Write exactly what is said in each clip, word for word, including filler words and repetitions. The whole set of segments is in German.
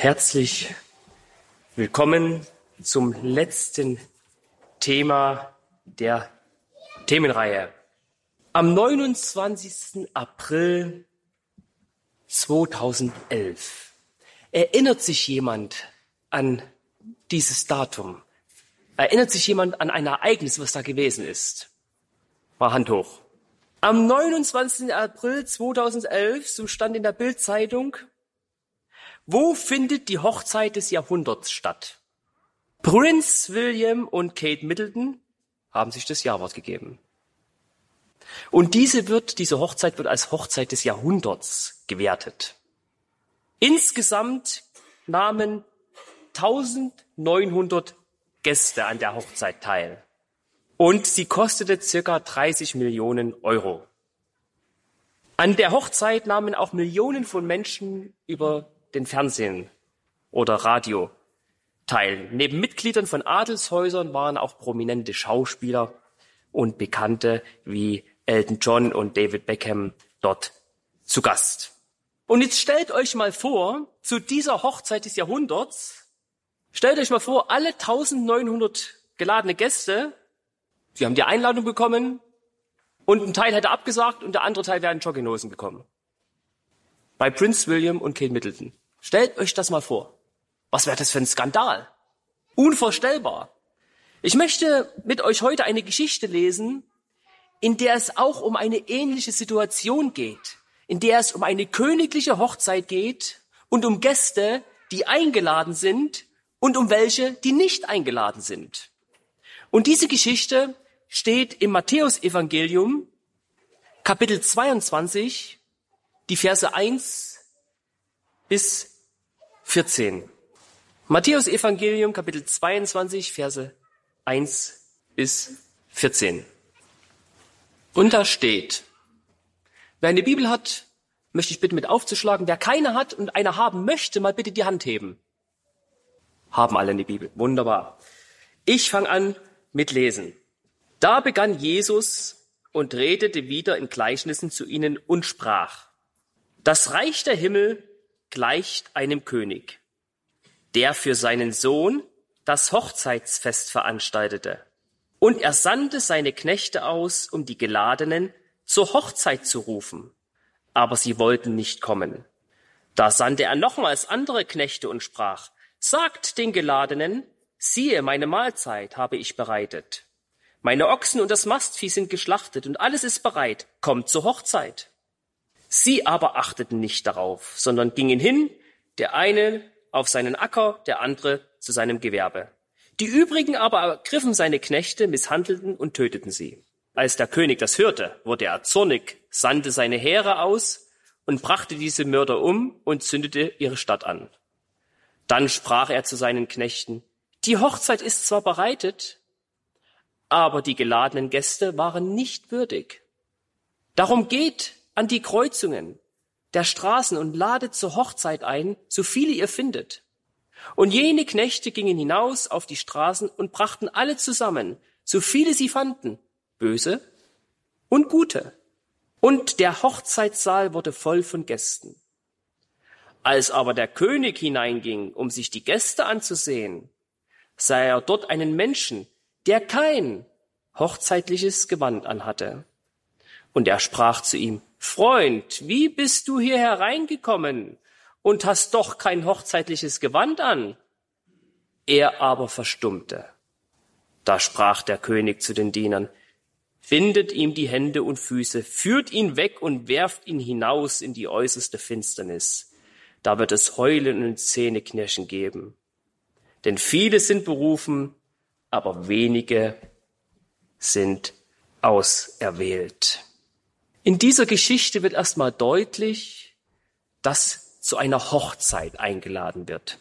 Herzlich willkommen zum letzten Thema der Themenreihe. Am neunundzwanzigsten April zweitausendelf erinnert sich jemand an dieses Datum? Erinnert sich jemand an ein Ereignis, was da gewesen ist? Mal Hand hoch. Am neunundzwanzigsten April zweitausendelf, so stand in der Bild-Zeitung, wo findet die Hochzeit des Jahrhunderts statt? Prince William und Kate Middleton haben sich das Jawort gegeben. Und diese wird, diese Hochzeit wird als Hochzeit des Jahrhunderts gewertet. Insgesamt nahmen eintausendneunhundert Gäste an der Hochzeit teil. Und sie kostete circa dreißig Millionen Euro. An der Hochzeit nahmen auch Millionen von Menschen über den Fernsehen oder Radio teil. Neben Mitgliedern von Adelshäusern waren auch prominente Schauspieler und Bekannte wie Elton John und David Beckham dort zu Gast. Und jetzt stellt euch mal vor, zu dieser Hochzeit des Jahrhunderts, stellt euch mal vor, alle eintausendneunhundert geladene Gäste, sie haben die Einladung bekommen und ein Teil hätte abgesagt und der andere Teil wäre in Jogginghosen gekommen. Bei Prince William und Kate Middleton. Stellt euch das mal vor. Was wäre das für ein Skandal? Unvorstellbar. Ich möchte mit euch heute eine Geschichte lesen, in der es auch um eine ähnliche Situation geht, in der es um eine königliche Hochzeit geht und um Gäste, die eingeladen sind und um welche, die nicht eingeladen sind. Und diese Geschichte steht im Matthäusevangelium, Kapitel zweiundzwanzig, die Verse eins bis vierzehn. Matthäusevangelium, Kapitel zweiundzwanzig, Verse eins bis vierzehn. Und da steht, wer eine Bibel hat, möchte ich bitten mit aufzuschlagen. Wer keine hat und eine haben möchte, mal bitte die Hand heben. Haben alle eine Bibel. Wunderbar. Ich fange an mit Lesen. Da begann Jesus und redete wieder in Gleichnissen zu ihnen und sprach: Das Reich der Himmel gleicht einem König, der für seinen Sohn das Hochzeitsfest veranstaltete. Und er sandte seine Knechte aus, um die Geladenen zur Hochzeit zu rufen. Aber sie wollten nicht kommen. Da sandte er nochmals andere Knechte und sprach: Sagt den Geladenen, siehe, meine Mahlzeit habe ich bereitet. Meine Ochsen und das Mastvieh sind geschlachtet und alles ist bereit. Kommt zur Hochzeit. Sie aber achteten nicht darauf, sondern gingen hin, der eine auf seinen Acker, der andere zu seinem Gewerbe. Die übrigen aber ergriffen seine Knechte, misshandelten und töteten sie. Als der König das hörte, wurde er zornig, sandte seine Heere aus und brachte diese Mörder um und zündete ihre Stadt an. Dann sprach er zu seinen Knechten: Die Hochzeit ist zwar bereitet, aber die geladenen Gäste waren nicht würdig. Darum geht an die Kreuzungen der Straßen und ladet zur Hochzeit ein, so viele ihr findet. Und jene Knechte gingen hinaus auf die Straßen und brachten alle zusammen, so viele sie fanden, böse und gute. Und der Hochzeitssaal wurde voll von Gästen. Als aber der König hineinging, um sich die Gäste anzusehen, sah er dort einen Menschen, der kein hochzeitliches Gewand anhatte. Und er sprach zu ihm: Freund, wie bist du hier hereingekommen und hast doch kein hochzeitliches Gewand an? Er aber verstummte. Da sprach der König zu den Dienern: Bindet ihm die Hände und Füße, führt ihn weg und werft ihn hinaus in die äußerste Finsternis. Da wird es Heulen und Zähneknirschen geben. Denn viele sind berufen, aber wenige sind auserwählt. In dieser Geschichte wird erstmal deutlich, dass zu einer Hochzeit eingeladen wird.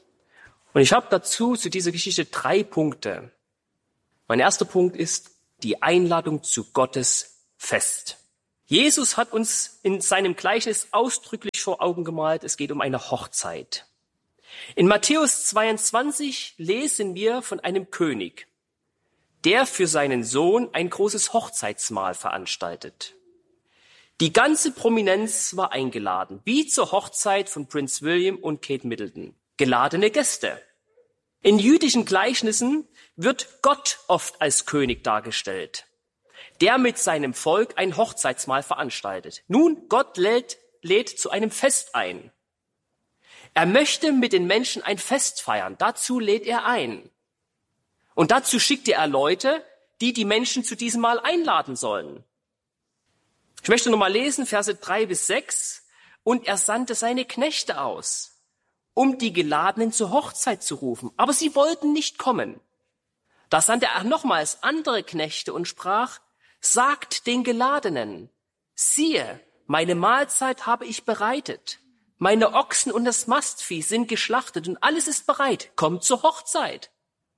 Und ich habe dazu, zu dieser Geschichte, drei Punkte. Mein erster Punkt ist die Einladung zu Gottes Fest. Jesus hat uns in seinem Gleichnis ausdrücklich vor Augen gemalt, es geht um eine Hochzeit. In Matthäus zweiundzwanzig lesen wir von einem König, der für seinen Sohn ein großes Hochzeitsmahl veranstaltet. Die ganze Prominenz war eingeladen, wie zur Hochzeit von Prince William und Kate Middleton. geladene Gäste. In jüdischen Gleichnissen wird Gott oft als König dargestellt, der mit seinem Volk ein Hochzeitsmahl veranstaltet. Nun, Gott lädt, lädt zu einem Fest ein. Er möchte mit den Menschen ein Fest feiern. Dazu lädt er ein. Und dazu schickt er Leute, die die Menschen zu diesem Mahl einladen sollen. Ich möchte nochmal lesen, Verse drei bis sechs. Und er sandte seine Knechte aus, um die Geladenen zur Hochzeit zu rufen. Aber sie wollten nicht kommen. Da sandte er nochmals andere Knechte und sprach, sagt den Geladenen, siehe, meine Mahlzeit habe ich bereitet. Meine Ochsen und das Mastvieh sind geschlachtet und alles ist bereit. Kommt zur Hochzeit.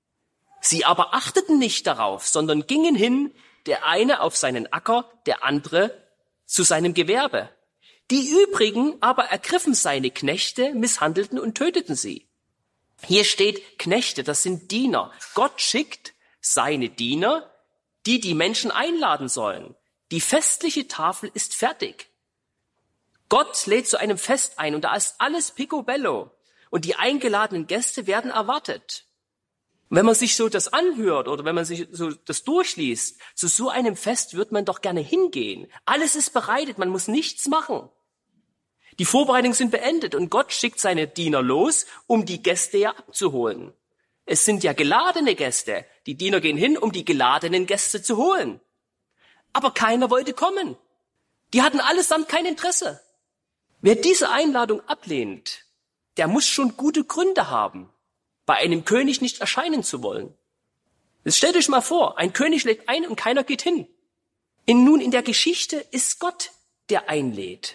Sie aber achteten nicht darauf, sondern gingen hin, der eine auf seinen Acker, der andere zu seinem Gewerbe. Die übrigen aber ergriffen seine Knechte, misshandelten und töteten sie. Hier steht Knechte, das sind Diener. Gott schickt seine Diener, die die Menschen einladen sollen. Die festliche Tafel ist fertig. Gott lädt zu einem Fest ein und da ist alles picobello und die eingeladenen Gäste werden erwartet. Und wenn man sich so das anhört oder wenn man sich so das durchliest, zu so einem Fest wird man doch gerne hingehen. Alles ist bereitet, man muss nichts machen. Die Vorbereitungen sind beendet und Gott schickt seine Diener los, um die Gäste ja abzuholen. Es sind ja geladene Gäste. Die Diener gehen hin, um die geladenen Gäste zu holen. Aber keiner wollte kommen. Die hatten allesamt kein Interesse. Wer diese Einladung ablehnt, der muss schon gute Gründe haben, bei einem König nicht erscheinen zu wollen. Jetzt stellt euch mal vor, ein König lädt ein und keiner geht hin. In, nun in der Geschichte ist Gott, der einlädt.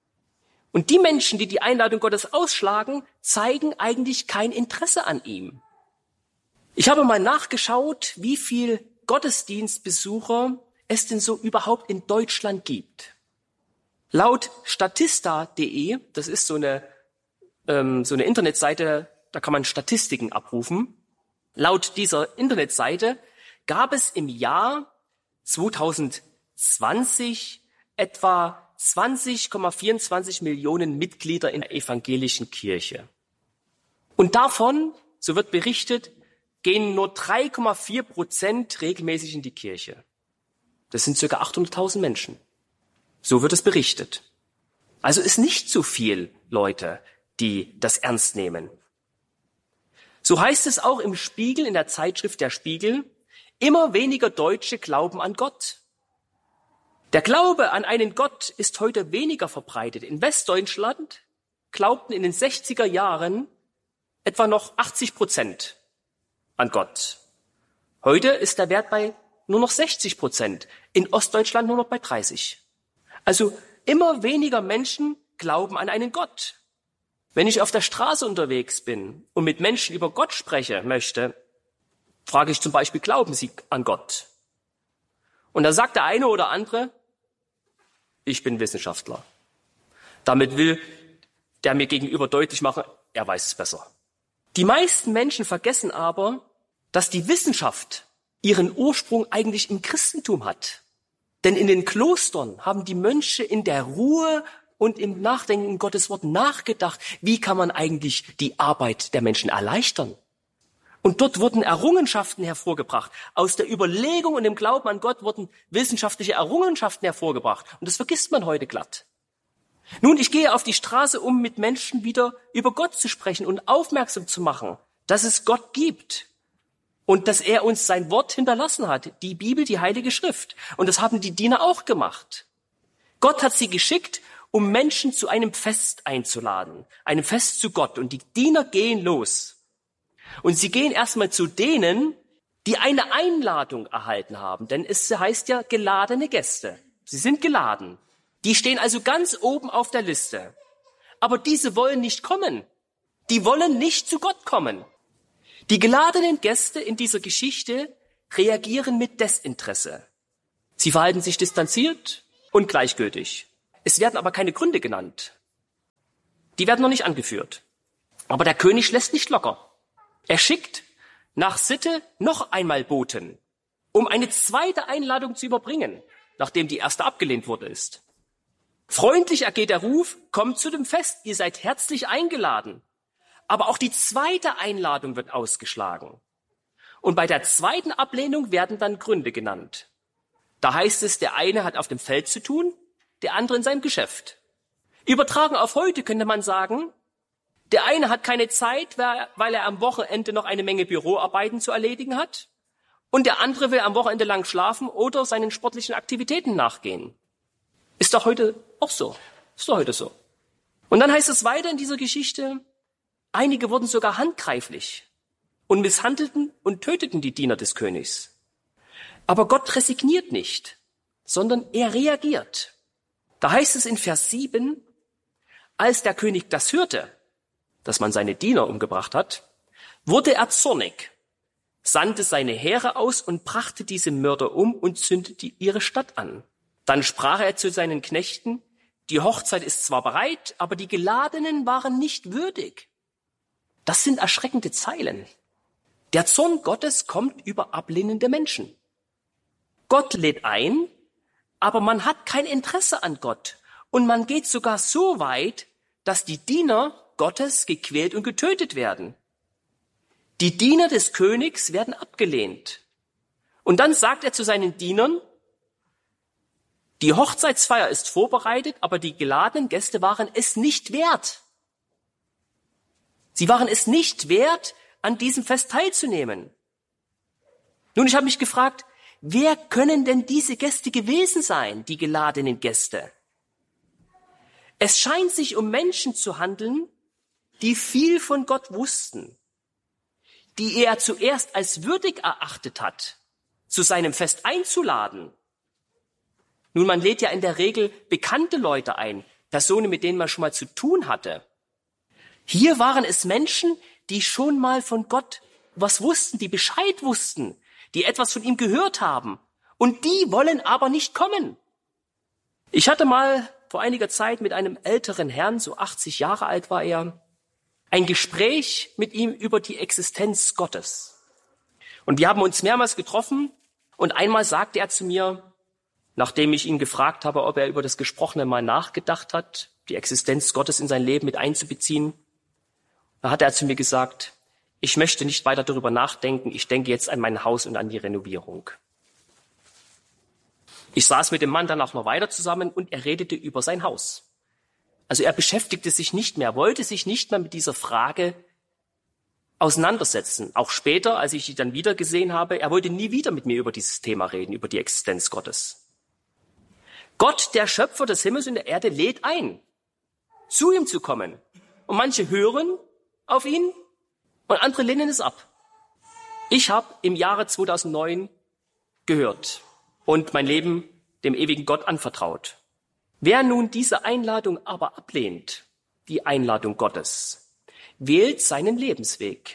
Und die Menschen, die die Einladung Gottes ausschlagen, zeigen eigentlich kein Interesse an ihm. Ich habe mal nachgeschaut, wie viel Gottesdienstbesucher es denn so überhaupt in Deutschland gibt. Laut statista punkt de, das ist so eine, ähm, so eine Internetseite, da kann man Statistiken abrufen. Laut dieser Internetseite gab es im Jahr zwanzig zwanzig etwa zwanzig Komma vierundzwanzig Millionen Mitglieder in der evangelischen Kirche. Und davon, so wird berichtet, gehen nur drei Komma vier Prozent regelmäßig in die Kirche. Das sind circa achthunderttausend Menschen. So wird es berichtet. Also ist nicht so viel Leute, die das ernst nehmen. So heißt es auch im Spiegel, in der Zeitschrift Der Spiegel, immer weniger Deutsche glauben an Gott. Der Glaube an einen Gott ist heute weniger verbreitet. In Westdeutschland glaubten in den sechziger Jahren etwa noch achtzig Prozent an Gott. Heute ist der Wert bei nur noch sechzig Prozent. In Ostdeutschland nur noch bei dreißig. Also immer weniger Menschen glauben an einen Gott. Wenn ich auf der Straße unterwegs bin und mit Menschen über Gott sprechen möchte, frage ich zum Beispiel, glauben Sie an Gott? Und da sagt der eine oder andere, ich bin Wissenschaftler. Damit will der mir gegenüber deutlich machen, er weiß es besser. Die meisten Menschen vergessen aber, dass die Wissenschaft ihren Ursprung eigentlich im Christentum hat. Denn in den Klostern haben die Mönche in der Ruhe und im Nachdenken in Gottes Wort nachgedacht, wie kann man eigentlich die Arbeit der Menschen erleichtern. Und dort wurden Errungenschaften hervorgebracht. Aus der Überlegung und dem Glauben an Gott wurden wissenschaftliche Errungenschaften hervorgebracht. Und das vergisst man heute glatt. Nun, ich gehe auf die Straße, um mit Menschen wieder über Gott zu sprechen und aufmerksam zu machen, dass es Gott gibt. Und dass er uns sein Wort hinterlassen hat, die Bibel, die Heilige Schrift. Und das haben die Diener auch gemacht. Gott hat sie geschickt, um Menschen zu einem Fest einzuladen, einem Fest zu Gott. Und die Diener gehen los. Und sie gehen erstmal zu denen, die eine Einladung erhalten haben. Denn es heißt ja geladene Gäste. Sie sind geladen. Die stehen also ganz oben auf der Liste. Aber diese wollen nicht kommen. Die wollen nicht zu Gott kommen. Die geladenen Gäste in dieser Geschichte reagieren mit Desinteresse. Sie verhalten sich distanziert und gleichgültig. Es werden aber keine Gründe genannt. Die werden noch nicht angeführt. Aber der König lässt nicht locker. Er schickt nach Sitte noch einmal Boten, um eine zweite Einladung zu überbringen, nachdem die erste abgelehnt wurde ist. Freundlich ergeht der Ruf, kommt zu dem Fest, ihr seid herzlich eingeladen. Aber auch die zweite Einladung wird ausgeschlagen. Und bei der zweiten Ablehnung werden dann Gründe genannt. Da heißt es, der eine hat auf dem Feld zu tun, der andere in seinem Geschäft. Übertragen auf heute könnte man sagen, der eine hat keine Zeit, weil er am Wochenende noch eine Menge Büroarbeiten zu erledigen hat. Und der andere will am Wochenende lang schlafen oder seinen sportlichen Aktivitäten nachgehen. Ist doch heute auch so. Ist doch heute so. Und dann heißt es weiter in dieser Geschichte, einige wurden sogar handgreiflich und misshandelten und töteten die Diener des Königs. Aber Gott resigniert nicht, sondern er reagiert. Da heißt es in Vers sieben, als der König das hörte, dass man seine Diener umgebracht hat, wurde er zornig, sandte seine Heere aus und brachte diese Mörder um und zündete ihre Stadt an. Dann sprach er zu seinen Knechten, die Hochzeit ist zwar bereit, aber die Geladenen waren nicht würdig. Das sind erschreckende Zeilen. Der Zorn Gottes kommt über ablehnende Menschen. Gott lädt ein, aber man hat kein Interesse an Gott. Und man geht sogar so weit, dass die Diener Gottes gequält und getötet werden. Die Diener des Königs werden abgelehnt. Und dann sagt er zu seinen Dienern, die Hochzeitsfeier ist vorbereitet, aber die geladenen Gäste waren es nicht wert. Sie waren es nicht wert, an diesem Fest teilzunehmen. Nun, ich habe mich gefragt, wer können denn diese Gäste gewesen sein, die geladenen Gäste? Es scheint sich um Menschen zu handeln, die viel von Gott wussten, die er zuerst als würdig erachtet hat, zu seinem Fest einzuladen. Nun, man lädt ja in der Regel bekannte Leute ein, Personen, mit denen man schon mal zu tun hatte. Hier waren es Menschen, die schon mal von Gott was wussten, die Bescheid wussten, die etwas von ihm gehört haben. Und die wollen aber nicht kommen. Ich hatte mal vor einiger Zeit mit einem älteren Herrn, so achtzig Jahre alt war er, ein Gespräch mit ihm über die Existenz Gottes. Und wir haben uns mehrmals getroffen und einmal sagte er zu mir, nachdem ich ihn gefragt habe, ob er über das Gesprochene mal nachgedacht hat, die Existenz Gottes in sein Leben mit einzubeziehen, da hat er zu mir gesagt, ich möchte nicht weiter darüber nachdenken, ich denke jetzt an mein Haus und an die Renovierung. Ich saß mit dem Mann dann auch noch weiter zusammen und er redete über sein Haus. Also er beschäftigte sich nicht mehr, wollte sich nicht mehr mit dieser Frage auseinandersetzen. Auch später, als ich ihn dann wieder gesehen habe, er wollte nie wieder mit mir über dieses Thema reden, über die Existenz Gottes. Gott, der Schöpfer des Himmels und der Erde, lädt ein, zu ihm zu kommen. Und manche hören auf ihn und andere lehnen es ab. Ich habe im Jahre zweitausendneun gehört und mein Leben dem ewigen Gott anvertraut. Wer nun diese Einladung aber ablehnt, die Einladung Gottes, wählt seinen Lebensweg,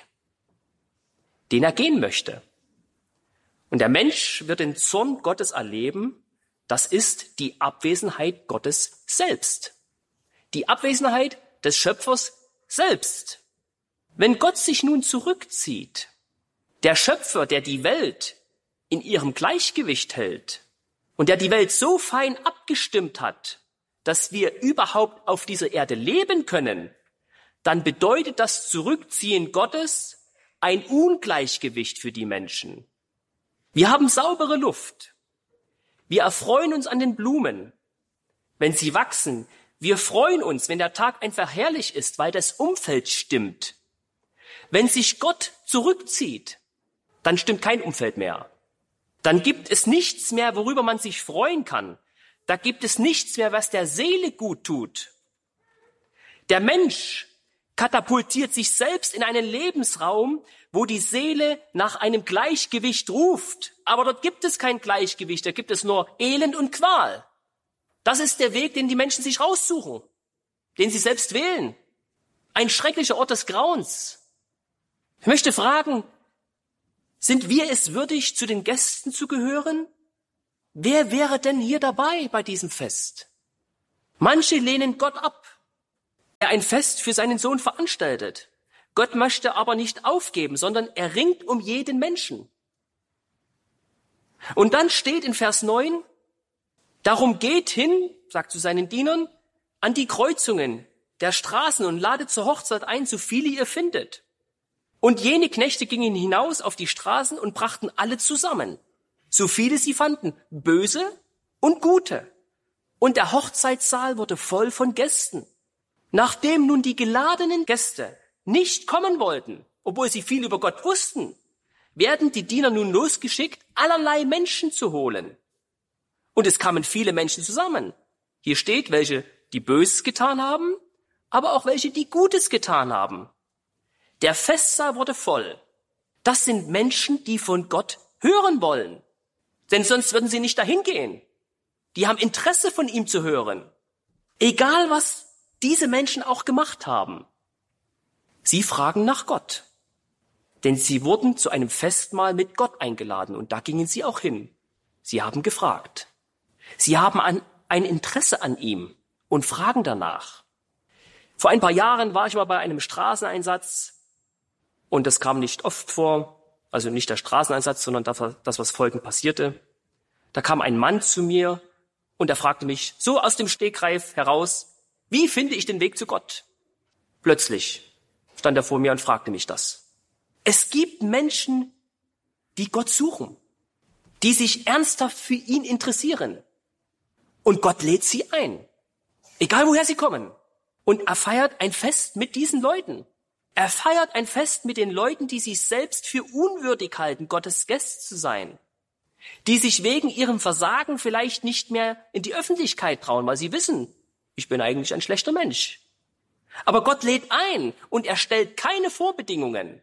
den er gehen möchte. Und der Mensch wird den Zorn Gottes erleben, das ist die Abwesenheit Gottes selbst. Die Abwesenheit des Schöpfers selbst. Wenn Gott sich nun zurückzieht, der Schöpfer, der die Welt in ihrem Gleichgewicht hält und der die Welt so fein abgestimmt hat, dass wir überhaupt auf dieser Erde leben können, dann bedeutet das Zurückziehen Gottes ein Ungleichgewicht für die Menschen. Wir haben saubere Luft. Wir erfreuen uns an den Blumen, wenn sie wachsen. Wir freuen uns, wenn der Tag einfach herrlich ist, weil das Umfeld stimmt. Wenn sich Gott zurückzieht, dann stimmt kein Umfeld mehr. Dann gibt es nichts mehr, worüber man sich freuen kann. Da gibt es nichts mehr, was der Seele gut tut. Der Mensch katapultiert sich selbst in einen Lebensraum, wo die Seele nach einem Gleichgewicht ruft. Aber dort gibt es kein Gleichgewicht, da gibt es nur Elend und Qual. Das ist der Weg, den die Menschen sich raussuchen, den sie selbst wählen. Ein schrecklicher Ort des Grauens. Ich möchte fragen, sind wir es würdig, zu den Gästen zu gehören? Wer wäre denn hier dabei bei diesem Fest? Manche lehnen Gott ab, der ein Fest für seinen Sohn veranstaltet. Gott möchte aber nicht aufgeben, sondern er ringt um jeden Menschen. Und dann steht in Vers neun, darum geht hin, sagt zu seinen Dienern, an die Kreuzungen, der Straßen und ladet zur Hochzeit ein, so viele ihr findet. Und jene Knechte gingen hinaus auf die Straßen und brachten alle zusammen, so viele sie fanden, böse und gute. Und der Hochzeitssaal wurde voll von Gästen. Nachdem nun die geladenen Gäste nicht kommen wollten, obwohl sie viel über Gott wussten, werden die Diener nun losgeschickt, allerlei Menschen zu holen. Und es kamen viele Menschen zusammen. Hier steht, welche die Böses getan haben, aber auch welche die Gutes getan haben. Der Festsaal wurde voll. Das sind Menschen, die von Gott hören wollen. Denn sonst würden sie nicht dahin gehen. Die haben Interesse von ihm zu hören. Egal, was diese Menschen auch gemacht haben. Sie fragen nach Gott. Denn sie wurden zu einem Festmahl mit Gott eingeladen und da gingen sie auch hin. Sie haben gefragt. Sie haben an, ein Interesse an ihm und fragen danach. Vor ein paar Jahren war ich mal bei einem Straßeneinsatz und das kam nicht oft vor, also nicht der Straßeneinsatz, sondern das, was folgend passierte. Da kam ein Mann zu mir und er fragte mich so aus dem Stegreif heraus, wie finde ich den Weg zu Gott? Plötzlich stand er vor mir und fragte mich das. Es gibt Menschen, die Gott suchen, die sich ernsthaft für ihn interessieren. Und Gott lädt sie ein, egal woher sie kommen. Und er feiert ein Fest mit diesen Leuten. Er feiert ein Fest mit den Leuten, die sich selbst für unwürdig halten, Gottes Gäste zu sein. Die sich wegen ihrem Versagen vielleicht nicht mehr in die Öffentlichkeit trauen, weil sie wissen, ich bin eigentlich ein schlechter Mensch. Aber Gott lädt ein und er stellt keine Vorbedingungen.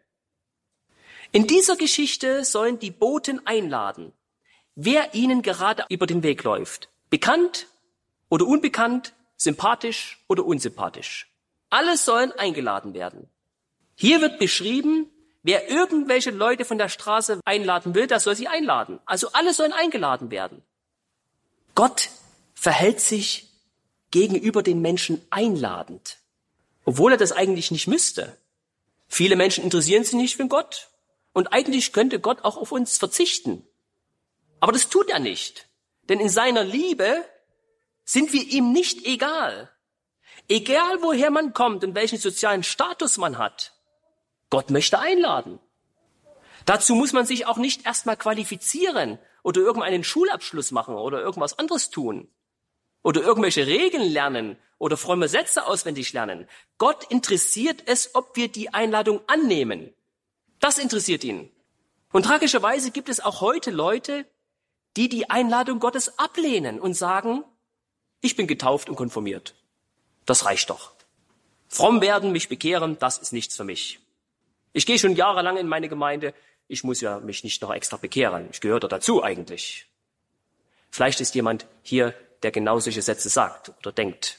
In dieser Geschichte sollen die Boten einladen, wer ihnen gerade über den Weg läuft. Bekannt oder unbekannt, sympathisch oder unsympathisch. Alle sollen eingeladen werden. Hier wird beschrieben, wer irgendwelche Leute von der Straße einladen will, der soll sie einladen. Also alle sollen eingeladen werden. Gott verhält sich gegenüber den Menschen einladend, obwohl er das eigentlich nicht müsste. Viele Menschen interessieren sich nicht für Gott und eigentlich könnte Gott auch auf uns verzichten. Aber das tut er nicht, denn in seiner Liebe sind wir ihm nicht egal. Egal woher man kommt und welchen sozialen Status man hat, Gott möchte einladen. Dazu muss man sich auch nicht erstmal qualifizieren oder irgendeinen Schulabschluss machen oder irgendwas anderes tun oder irgendwelche Regeln lernen oder fromme Sätze auswendig lernen. Gott interessiert es, ob wir die Einladung annehmen. Das interessiert ihn. Und tragischerweise gibt es auch heute Leute, die die Einladung Gottes ablehnen und sagen, ich bin getauft und konfirmiert. Das reicht doch. Fromm werden, mich bekehren, das ist nichts für mich. Ich gehe schon jahrelang in meine Gemeinde, ich muss ja mich nicht noch extra bekehren. Ich gehöre da dazu eigentlich. Vielleicht ist jemand hier, der genau solche Sätze sagt oder denkt.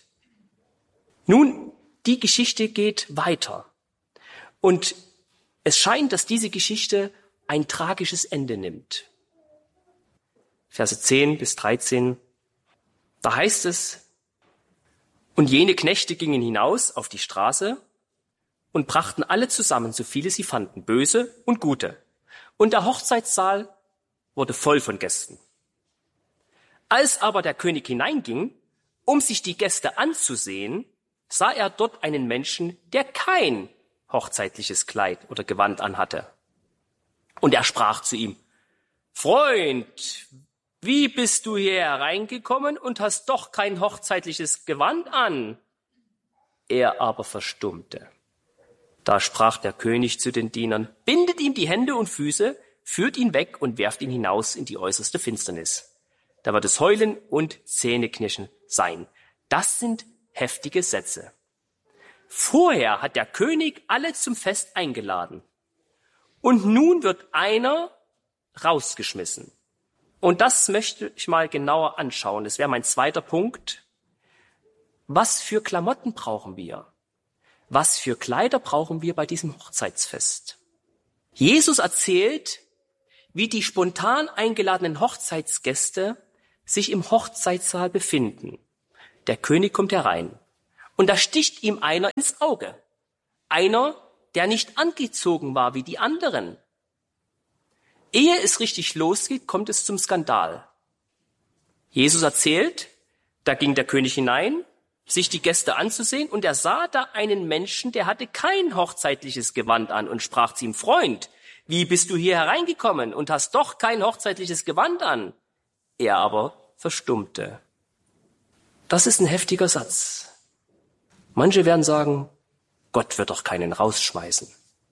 Nun, die Geschichte geht weiter. Und es scheint, dass diese Geschichte ein tragisches Ende nimmt. Verse zehn bis dreizehn, da heißt es, und jene Knechte gingen hinaus auf die Straße und brachten alle zusammen, so viele sie fanden, böse und gute. Und der Hochzeitssaal wurde voll von Gästen. Als aber der König hineinging, um sich die Gäste anzusehen, sah er dort einen Menschen, der kein hochzeitliches Kleid oder Gewand anhatte. Und er sprach zu ihm, Freund, wie bist du hier hereingekommen und hast doch kein hochzeitliches Gewand an? Er aber verstummte. Da sprach der König zu den Dienern, bindet ihm die Hände und Füße, führt ihn weg und werft ihn hinaus in die äußerste Finsternis. Da wird es Heulen und Zähneknirschen sein. Das sind heftige Sätze. Vorher hat der König alle zum Fest eingeladen. Und nun wird einer rausgeschmissen. Und das möchte ich mal genauer anschauen. Das wäre mein zweiter Punkt. Was für Klamotten brauchen wir? Was für Kleider brauchen wir bei diesem Hochzeitsfest? Jesus erzählt, wie die spontan eingeladenen Hochzeitsgäste sich im Hochzeitssaal befinden. Der König kommt herein und da sticht ihm einer ins Auge. Einer, der nicht angezogen war wie die anderen. Ehe es richtig losgeht, kommt es zum Skandal. Jesus erzählt, da ging der König hinein sich die Gäste anzusehen, und er sah da einen Menschen, der hatte kein hochzeitliches Gewand an, und sprach zu ihm: Freund, wie bist du hier hereingekommen und hast doch kein hochzeitliches Gewand an? Er aber verstummte. Das ist ein heftiger Satz. Manche werden sagen, Gott wird doch keinen rausschmeißen.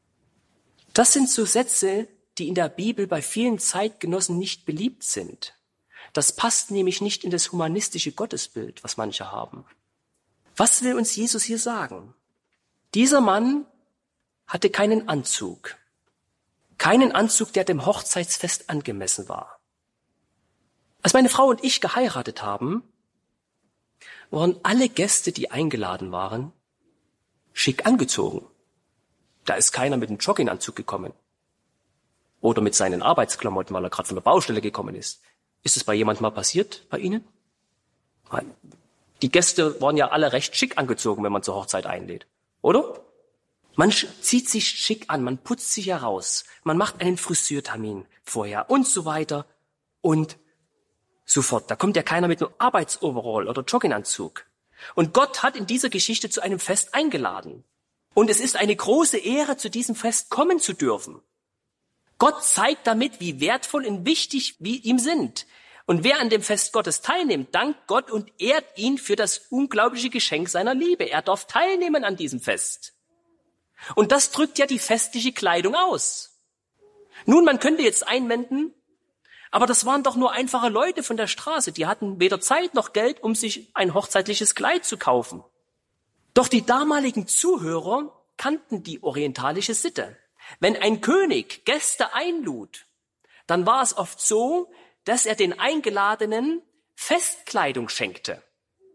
Das sind so Sätze, die in der Bibel bei vielen Zeitgenossen nicht beliebt sind. Das passt nämlich nicht in das humanistische Gottesbild, was manche haben. Was will uns Jesus hier sagen? Dieser Mann hatte keinen Anzug. Keinen Anzug, der dem Hochzeitsfest angemessen war. Als meine Frau und ich geheiratet haben, waren alle Gäste, die eingeladen waren, schick angezogen. Da ist keiner mit einem Jogginganzug gekommen. Oder mit seinen Arbeitsklamotten, weil er gerade von der Baustelle gekommen ist. Ist es bei jemandem mal passiert, bei Ihnen? Die Gäste waren ja alle recht schick angezogen, wenn man zur Hochzeit einlädt. Oder? Man zieht sich schick an, man putzt sich heraus, man macht einen Friseurtermin vorher und so weiter und sofort. Da kommt ja keiner mit einem Arbeitsoverall oder Jogginganzug. Und Gott hat in dieser Geschichte zu einem Fest eingeladen. Und es ist eine große Ehre, zu diesem Fest kommen zu dürfen. Gott zeigt damit, wie wertvoll und wichtig wir ihm sind. Und wer an dem Fest Gottes teilnimmt, dankt Gott und ehrt ihn für das unglaubliche Geschenk seiner Liebe. Er darf teilnehmen an diesem Fest. Und das drückt ja die festliche Kleidung aus. Nun, man könnte jetzt einwenden, aber das waren doch nur einfache Leute von der Straße. Die hatten weder Zeit noch Geld, um sich ein hochzeitliches Kleid zu kaufen. Doch die damaligen Zuhörer kannten die orientalische Sitte. Wenn ein König Gäste einlud, dann war es oft so, dass er den Eingeladenen Festkleidung schenkte.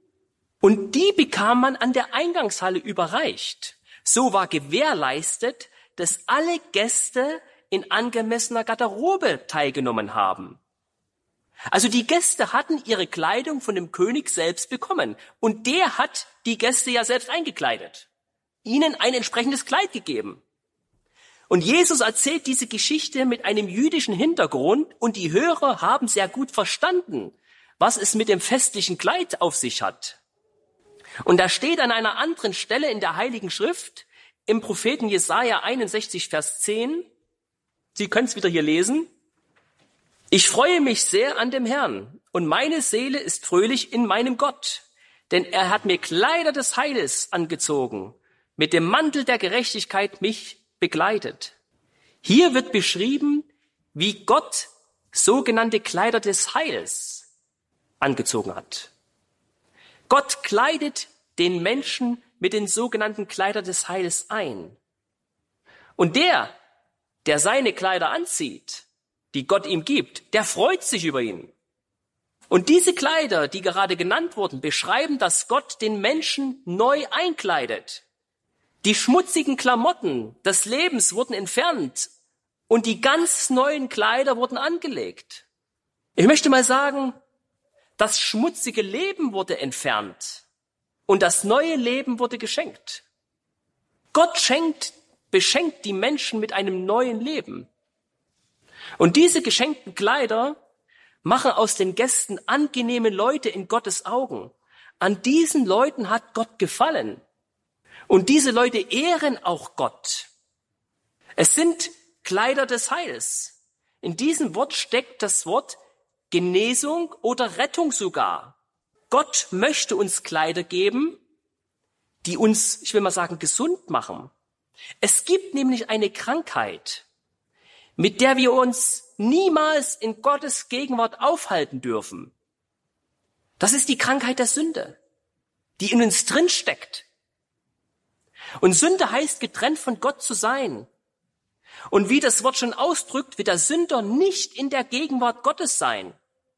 Und die bekam man an der Eingangshalle überreicht. So war gewährleistet, dass alle Gäste in angemessener Garderobe teilgenommen haben. Also die Gäste hatten ihre Kleidung von dem König selbst bekommen. Und der hat die Gäste ja selbst eingekleidet. Ihnen ein entsprechendes Kleid gegeben. Und Jesus erzählt diese Geschichte mit einem jüdischen Hintergrund und die Hörer haben sehr gut verstanden, was es mit dem festlichen Kleid auf sich hat. Und da steht an einer anderen Stelle in der Heiligen Schrift, im Propheten Jesaja einundsechzig, Vers zehn, Sie können es wieder hier lesen: Ich freue mich sehr an dem Herrn und meine Seele ist fröhlich in meinem Gott, denn er hat mir Kleider des Heiles angezogen, mit dem Mantel der Gerechtigkeit mich begleitet. Hier wird beschrieben, wie Gott sogenannte Kleider des Heils angezogen hat. Gott kleidet den Menschen mit den sogenannten Kleider des Heils ein. Und der, der seine Kleider anzieht, die Gott ihm gibt, der freut sich über ihn. Und diese Kleider, die gerade genannt wurden, beschreiben, dass Gott den Menschen neu einkleidet. Die schmutzigen Klamotten des Lebens wurden entfernt und die ganz neuen Kleider wurden angelegt. Ich möchte mal sagen, das schmutzige Leben wurde entfernt und das neue Leben wurde geschenkt. Gott schenkt, beschenkt die Menschen mit einem neuen Leben. Und diese geschenkten Kleider machen aus den Gästen angenehme Leute in Gottes Augen. An diesen Leuten hat Gott gefallen. Und diese Leute ehren auch Gott. Es sind Kleider des Heils. In diesem Wort steckt das Wort Genesung oder Rettung sogar. Gott möchte uns Kleider geben, die uns, ich will mal sagen, gesund machen. Es gibt nämlich eine Krankheit, mit der wir uns niemals in Gottes Gegenwart aufhalten dürfen. Das ist die Krankheit der Sünde, die in uns drin steckt. Und Sünde heißt, getrennt von Gott zu sein. Und wie das Wort schon ausdrückt, wird der Sünder nicht in der Gegenwart Gottes sein.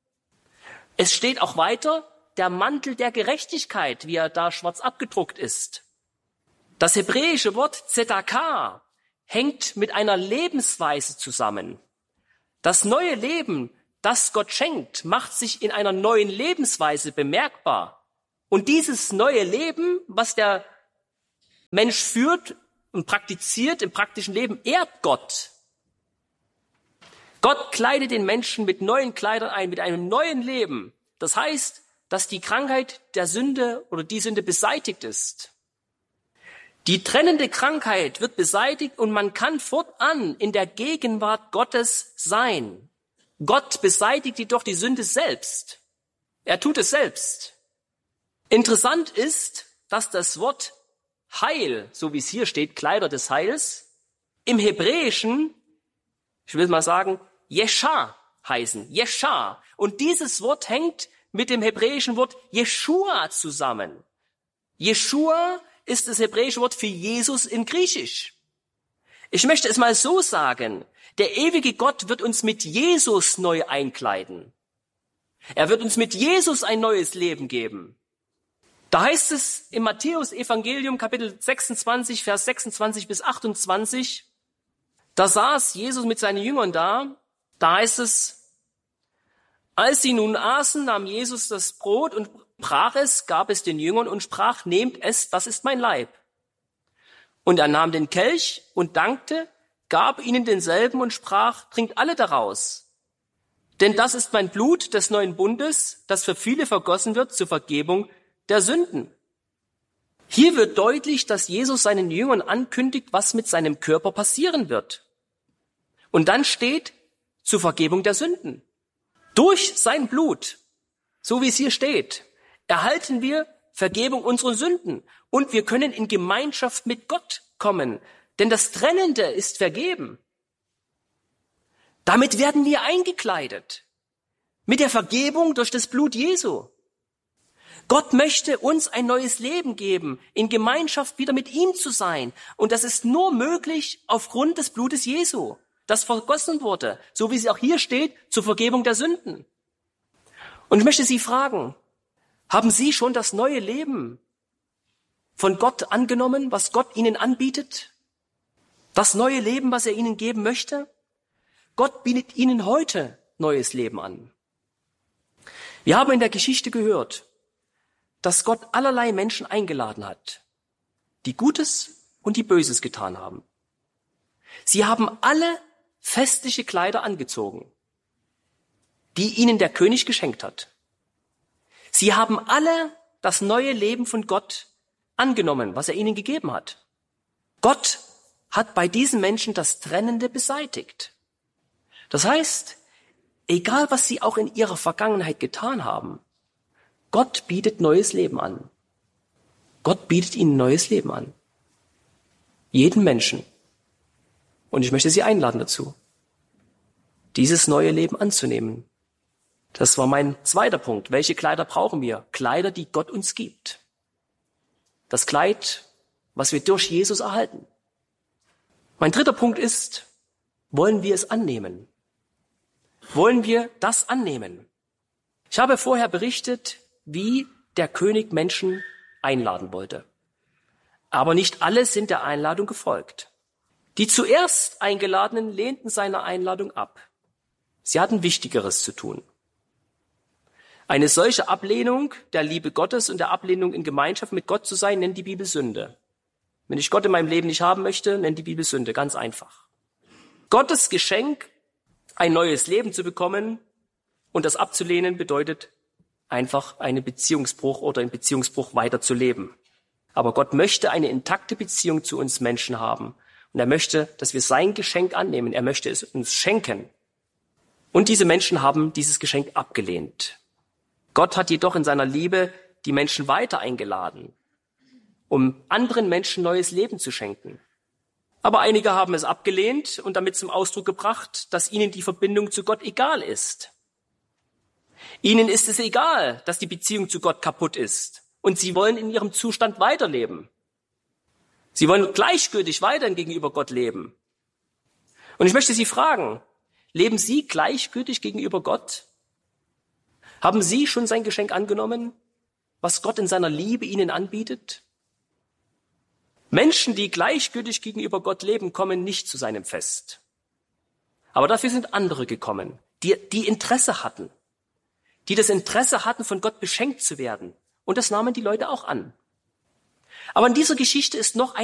Es steht auch weiter, der Mantel der Gerechtigkeit, wie er da schwarz abgedruckt ist. Das hebräische Wort Tzedakah hängt mit einer Lebensweise zusammen. Das neue Leben, das Gott schenkt, macht sich in einer neuen Lebensweise bemerkbar. Und dieses neue Leben, was der Mensch führt und praktiziert im praktischen Leben, ehrt Gott. Gott kleidet den Menschen mit neuen Kleidern ein, mit einem neuen Leben. Das heißt, dass die Krankheit der Sünde oder die Sünde beseitigt ist. Die trennende Krankheit wird beseitigt und man kann fortan in der Gegenwart Gottes sein. Gott beseitigt jedoch die Sünde selbst. Er tut es selbst. Interessant ist, dass das Wort Heil, so wie es hier steht, Kleider des Heils, im Hebräischen, ich will mal sagen, Jescha heißen. Jescha. Und dieses Wort hängt mit dem hebräischen Wort Jeschua zusammen. Jeschua ist das hebräische Wort für Jesus in Griechisch. Ich möchte es mal so sagen, der ewige Gott wird uns mit Jesus neu einkleiden. Er wird uns mit Jesus ein neues Leben geben. Da heißt es im Matthäus-Evangelium, Kapitel sechsundzwanzig, Vers sechsundzwanzig bis achtundzwanzig, da saß Jesus mit seinen Jüngern da, da heißt es, als sie nun aßen, nahm Jesus das Brot und brach es, gab es den Jüngern und sprach, nehmt es, das ist mein Leib. Und er nahm den Kelch und dankte, gab ihnen denselben und sprach, trinkt alle daraus. Denn das ist mein Blut des neuen Bundes, das für viele vergossen wird zur Vergebung der Sünden. Hier wird deutlich, dass Jesus seinen Jüngern ankündigt, was mit seinem Körper passieren wird. Und dann steht, zur Vergebung der Sünden. Durch sein Blut, so wie es hier steht, erhalten wir Vergebung unserer Sünden und wir können in Gemeinschaft mit Gott kommen, denn das Trennende ist vergeben. Damit werden wir eingekleidet, mit der Vergebung durch das Blut Jesu. Gott möchte uns ein neues Leben geben, in Gemeinschaft wieder mit ihm zu sein. Und das ist nur möglich aufgrund des Blutes Jesu, das vergossen wurde, so wie es auch hier steht, zur Vergebung der Sünden. Und ich möchte Sie fragen, haben Sie schon das neue Leben von Gott angenommen, was Gott Ihnen anbietet? Das neue Leben, was er Ihnen geben möchte? Gott bietet Ihnen heute neues Leben an. Wir haben in der Geschichte gehört, dass Gott allerlei Menschen eingeladen hat, die Gutes und die Böses getan haben. Sie haben alle festliche Kleider angezogen, die ihnen der König geschenkt hat. Sie haben alle das neue Leben von Gott angenommen, was er ihnen gegeben hat. Gott hat bei diesen Menschen das Trennende beseitigt. Das heißt, egal was sie auch in ihrer Vergangenheit getan haben, Gott bietet neues Leben an. Gott bietet ihnen neues Leben an. Jeden Menschen. Und ich möchte Sie einladen dazu, dieses neue Leben anzunehmen. Das war mein zweiter Punkt. Welche Kleider brauchen wir? Kleider, die Gott uns gibt. Das Kleid, was wir durch Jesus erhalten. Mein dritter Punkt ist, wollen wir es annehmen? Wollen wir das annehmen? Ich habe vorher berichtet, wie der König Menschen einladen wollte. Aber nicht alle sind der Einladung gefolgt. Die zuerst Eingeladenen lehnten seine Einladung ab. Sie hatten Wichtigeres zu tun. Eine solche Ablehnung der Liebe Gottes und der Ablehnung in Gemeinschaft mit Gott zu sein, nennt die Bibel Sünde. Wenn ich Gott in meinem Leben nicht haben möchte, nennt die Bibel Sünde, ganz einfach. Gottes Geschenk, ein neues Leben zu bekommen und das abzulehnen, bedeutet einfach einen Beziehungsbruch oder einen Beziehungsbruch weiterzuleben. Aber Gott möchte eine intakte Beziehung zu uns Menschen haben. Und er möchte, dass wir sein Geschenk annehmen. Er möchte es uns schenken. Und diese Menschen haben dieses Geschenk abgelehnt. Gott hat jedoch in seiner Liebe die Menschen weiter eingeladen, um anderen Menschen neues Leben zu schenken. Aber einige haben es abgelehnt und damit zum Ausdruck gebracht, dass ihnen die Verbindung zu Gott egal ist. Ihnen ist es egal, dass die Beziehung zu Gott kaputt ist und sie wollen in ihrem Zustand weiterleben. Sie wollen gleichgültig weiterhin gegenüber Gott leben. Und ich möchte Sie fragen, leben Sie gleichgültig gegenüber Gott? Haben Sie schon sein Geschenk angenommen, was Gott in seiner Liebe Ihnen anbietet? Menschen, die gleichgültig gegenüber Gott leben, kommen nicht zu seinem Fest. Aber dafür sind andere gekommen, die, die Interesse hatten, die das Interesse hatten, von Gott beschenkt zu werden. Und das nahmen die Leute auch an. Aber in dieser Geschichte ist noch ein